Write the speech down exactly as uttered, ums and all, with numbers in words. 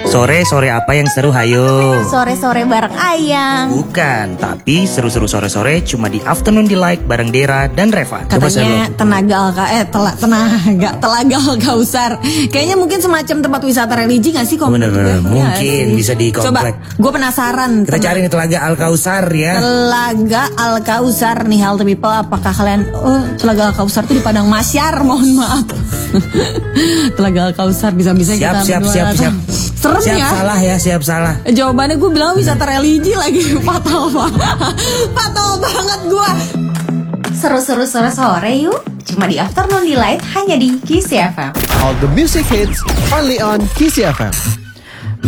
Sore-sore apa yang seru, hayo? Sore-sore bareng Ayang. Bukan, tapi seru-seru sore-sore cuma di Afternoon Delight bareng Dera dan Reva. Coba Katanya tenaga alka eh tela, tenaga telaga Alkausar. Kayaknya mungkin semacam tempat wisata religi gak sih? Bener-bener, mungkin ya, bisa di komplek. Coba, gue penasaran. Kita cari nih Telaga Alkausar ya. Telaga Alkausar nih healthy people. Apakah kalian oh Telaga Alkausar tuh di Padang Masyar? Mohon maaf. Telaga Alkausar bisa-bisa siap, kita siap, siap, siap. Serem siap ya? salah ya, siap salah. Jawabannya gue bilang wisata religi lagi. Fatal banget. Fatal banget gue. Seru-seru sore-sore yuk. Cuma di Afternoon Delight hanya di Kisi F M. All the music hits only on Kisi F M.